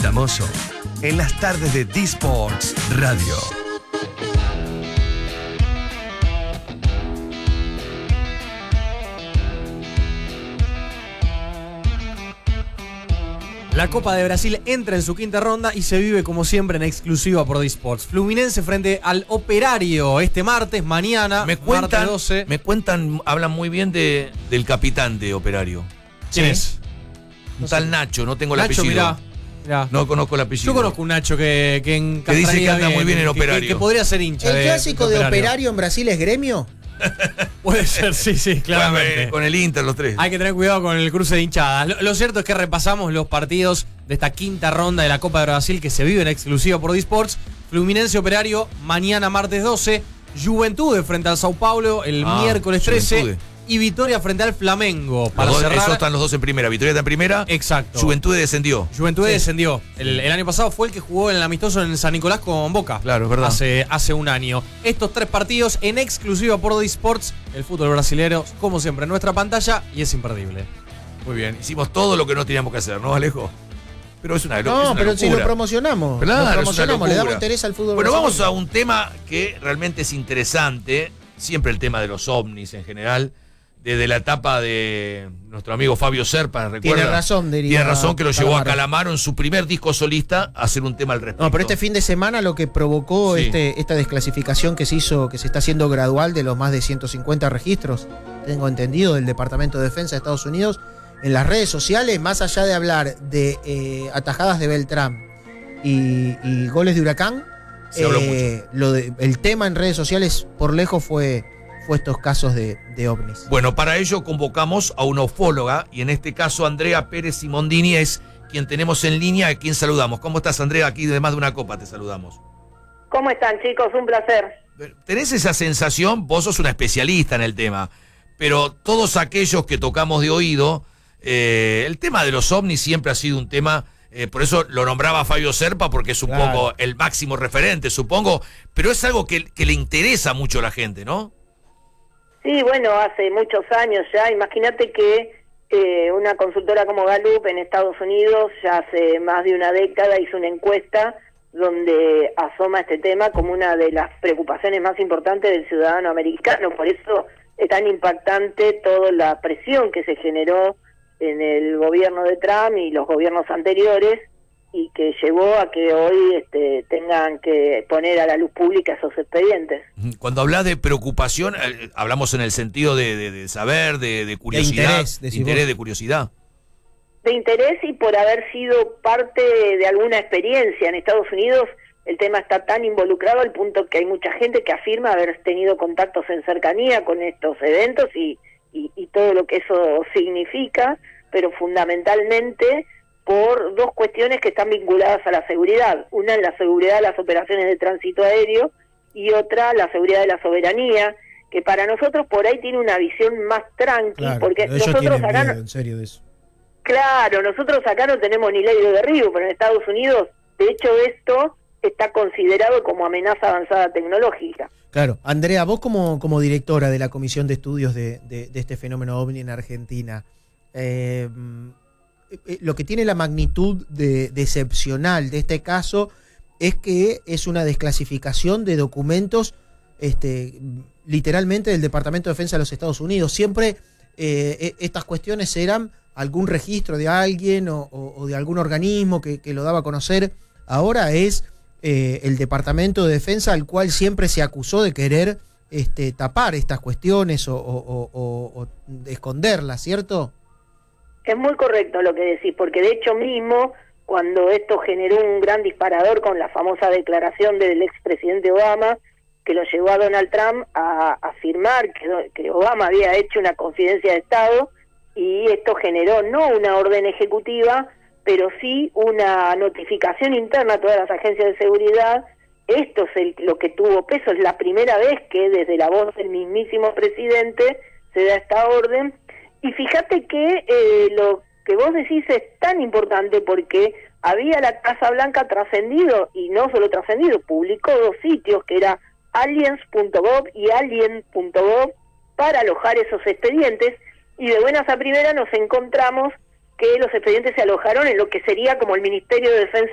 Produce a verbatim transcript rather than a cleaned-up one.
Damoso, en las tardes de D-Sports Radio. La Copa de Brasil entra en su quinta ronda y se vive como siempre en exclusiva por D-Sports. Fluminense frente al Operario este martes, mañana, me cuentan, martes doce. Me cuentan, hablan muy bien de, del capitán de Operario. ¿Quién es? Un No tal sé. Nacho, no tengo el Nacho, apellido. mirá, mirá. No conozco el apellido. Yo conozco un Nacho que, que en Que dice que anda muy bien en que- Operario. Que, que podría ser hincha. ¿El de, clásico de Operario en Brasil es Gremio? Puede ser, sí, sí, claramente. Bueno, con el Inter los tres. Hay que tener cuidado con el cruce de hinchadas. Lo, lo cierto es que repasamos los partidos de esta quinta ronda de la Copa de Brasil que se vive en exclusiva por D-Sports. Fluminense Operario, mañana martes doce. Juventude frente al Sao Paulo el Ah, miércoles trece. Juventude. Y Victoria frente al Flamengo. Para Los dos, cerrar. esos están los dos en primera. Victoria está en primera. Exacto. Juventud descendió. Juventude Sí. descendió. El, el año pasado fue el que jugó en el amistoso en San Nicolás con Boca. Claro, es verdad. Hace, hace un año. Estos tres partidos en exclusiva por D-Sports. El fútbol brasilero, como siempre, en nuestra pantalla y es imperdible. Muy bien. Hicimos todo lo que no teníamos que hacer, ¿no, Alejo? Pero es una, es No, una pero locura. si lo promocionamos. Claro, lo es una promocionamos, le damos locura. interés al fútbol Bueno, vamos brasileño. a un tema que realmente es interesante. Siempre el tema de los ovnis en general. Desde la etapa de nuestro amigo Fabio Serpa, ¿recuerda? Tiene razón, diría Tiene razón que lo llevó a Calamaro. Calamaro en su primer disco solista a hacer un tema al respecto. No, pero este fin de semana lo que provocó Sí. este, esta desclasificación que se hizo, que se está haciendo gradual de los más de ciento cincuenta registros, tengo entendido, del Departamento de Defensa de Estados Unidos, en las redes sociales, más allá de hablar de eh, atajadas de Beltrán y, y goles de Huracán, Se habló eh, lo de, el tema en redes sociales por lejos fue, fue estos casos de, de ovnis. Bueno, para ello convocamos a una ufóloga y en este caso Andrea Pérez Simondini es quien tenemos en línea, a quien saludamos. ¿Cómo estás, Andrea? Aquí de Más de una Copa te saludamos. ¿Cómo están, chicos? Un placer. ¿Tenés esa sensación? Vos sos una especialista en el tema, pero todos aquellos que tocamos de oído, eh, el tema de los ovnis siempre ha sido un tema, eh, por eso lo nombraba Fabio Serpa, porque es un Claro. poco el máximo referente, supongo, pero es algo que, que le interesa mucho a la gente, ¿no? Sí, bueno, hace muchos años ya. Imagínate que eh, una consultora como Gallup en Estados Unidos ya hace más de una década hizo una encuesta donde asoma este tema como una de las preocupaciones más importantes del ciudadano americano. Por eso es tan impactante toda la presión que se generó en el gobierno de Trump y los gobiernos anteriores y que llevó a que hoy este, tengan que poner a la luz pública esos expedientes. Cuando hablas de preocupación, eh, hablamos en el sentido de, de, de saber, de, de curiosidad. interés, decís interés, vos. de curiosidad. De interés y por haber sido parte de alguna experiencia en Estados Unidos, el tema está tan involucrado al punto que hay mucha gente que afirma haber tenido contactos en cercanía con estos eventos y, y, y todo lo que eso significa, pero fundamentalmente por dos cuestiones que están vinculadas a la seguridad. Una es la seguridad de las operaciones de tránsito aéreo y otra la seguridad de la soberanía, que para nosotros por ahí tiene una visión más tranqui, Claro, porque pero ellos nosotros tienen acá... miedo, no- en serio, de eso. Claro, nosotros acá no tenemos ni ley de derribo, pero en Estados Unidos, de hecho, esto está considerado como amenaza avanzada tecnológica. Claro. Andrea, vos como, como directora de la Comisión de Estudios de, de, de este fenómeno ovni en Argentina, eh, eh, lo que tiene la magnitud de, de excepcional de este caso es que es una desclasificación de documentos este, literalmente del Departamento de Defensa de los Estados Unidos. Siempre eh, estas cuestiones eran algún registro de alguien o, o, o de algún organismo que, que lo daba a conocer. Ahora es eh, el Departamento de Defensa al cual siempre se acusó de querer este, tapar estas cuestiones o, o, o, o, o de esconderlas, ¿cierto? Es muy correcto lo que decís, porque de hecho mismo, cuando esto generó un gran disparador con la famosa declaración del expresidente Obama, que lo llevó a Donald Trump a afirmar que, que Obama había hecho una confidencia de Estado, y esto generó no una orden ejecutiva, pero sí una notificación interna a todas las agencias de seguridad. Esto es el, lo que tuvo peso, es la primera vez que desde la voz del mismísimo presidente se da esta orden. Y fíjate que eh, lo que vos decís es tan importante porque había la Casa Blanca trascendido, y no solo trascendido, publicó dos sitios que era aliens punto gov y alien punto gov para alojar esos expedientes, y de buenas a primeras nos encontramos que los expedientes se alojaron en lo que sería como el Ministerio de Defensa